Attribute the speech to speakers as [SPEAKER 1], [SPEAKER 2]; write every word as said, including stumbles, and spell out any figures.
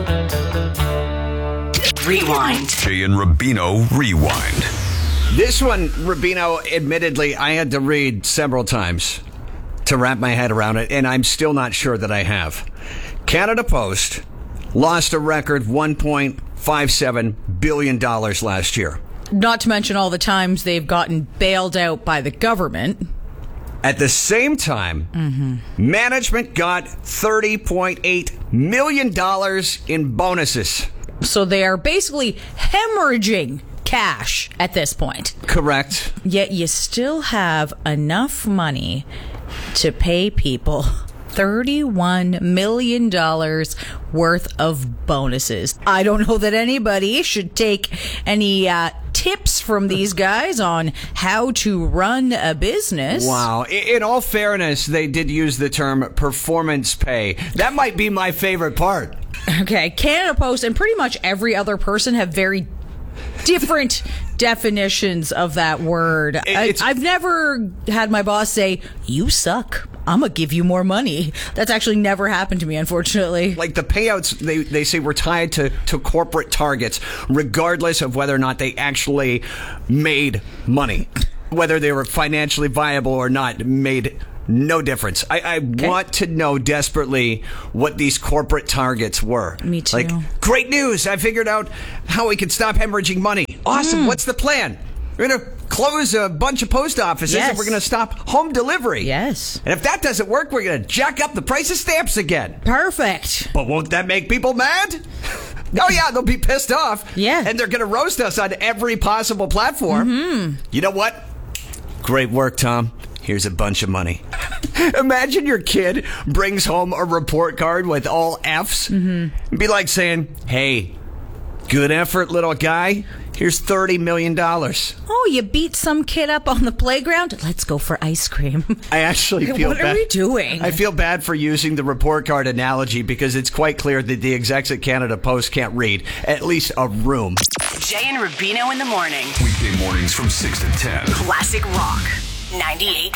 [SPEAKER 1] Rewind.
[SPEAKER 2] Jay and Rubino Rewind.
[SPEAKER 3] This one, Rubino, admittedly, I had to read several times to wrap my head around it, and I'm still not sure that I have. Canada Post lost a record one point five seven billion dollars last year.
[SPEAKER 4] Not to mention all the times they've gotten bailed out by the government.
[SPEAKER 3] At the same time, mm-hmm. management got thirty point eight million dollars in bonuses.
[SPEAKER 4] So they are basically hemorrhaging cash at this point.
[SPEAKER 3] Correct.
[SPEAKER 4] Yet you still have enough money to pay people thirty-one million dollars worth of bonuses. I don't know that anybody should take any uh, tips from these guys on how to run a business.
[SPEAKER 3] Wow. In all fairness, they did use the term performance pay. That might be my favorite part.
[SPEAKER 4] Okay, Canada Post and pretty much every other person have very different definitions of that word. I, I've never had my boss say, "You suck. I'm going to give you more money." That's actually never happened to me, unfortunately.
[SPEAKER 3] Like the payouts, they, they say were tied to, to corporate targets, regardless of whether or not they actually made money. Whether they were financially viable or not made no difference. I, I okay. want to know desperately what these corporate targets were.
[SPEAKER 4] Me too.
[SPEAKER 3] Like, great news. I figured out how we can stop hemorrhaging money. Awesome. Mm. What's the plan? We're going to close a bunch of post offices
[SPEAKER 4] yes.
[SPEAKER 3] and we're going to stop home delivery.
[SPEAKER 4] Yes.
[SPEAKER 3] And if that doesn't work, we're going to jack up the price of stamps again.
[SPEAKER 4] Perfect.
[SPEAKER 3] But won't that make people mad? Oh, yeah, they'll be pissed off.
[SPEAKER 4] Yeah.
[SPEAKER 3] And they're going to roast us on every possible platform.
[SPEAKER 4] Mm-hmm.
[SPEAKER 3] You know what? Great work, Tom. Here's a bunch of money. Imagine your kid brings home a report card with all F's. Mm-hmm. It'd be like saying, "Hey, good effort, little guy. Here's thirty million dollars.
[SPEAKER 4] Oh, you beat some kid up on the playground? Let's go for ice cream.
[SPEAKER 3] I actually feel
[SPEAKER 4] what
[SPEAKER 3] bad.
[SPEAKER 4] What are we doing?
[SPEAKER 3] I feel bad for using the report card analogy because it's quite clear that the execs at Canada Post can't read at least a room.
[SPEAKER 1] Jay and Rubino in the morning.
[SPEAKER 2] Weekday mornings from six to ten.
[SPEAKER 1] Classic Rock ninety-eight.